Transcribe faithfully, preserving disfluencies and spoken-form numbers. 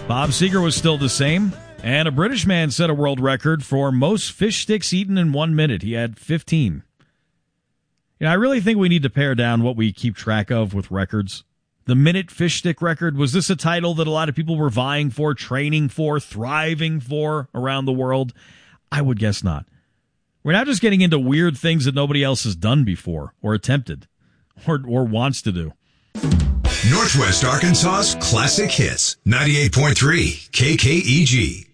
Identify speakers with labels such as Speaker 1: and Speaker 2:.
Speaker 1: Bob Seger was still the same. And a British man set a world record for most fish sticks eaten in one minute. He had fifteen. You know, I really think we need to pare down what we keep track of with records. The minute fish stick record, was this a title that a lot of people were vying for, training for, thriving for around the world? I would guess not. We're now just getting into weird things that nobody else has done before or attempted or, or wants to do.
Speaker 2: Northwest Arkansas's Classic Hits, ninety-eight point three K K E G.